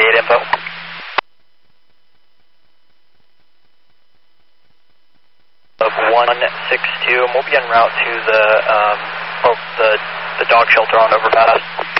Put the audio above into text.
48 info. 162, and we'll be en route to the dog shelter on overpass.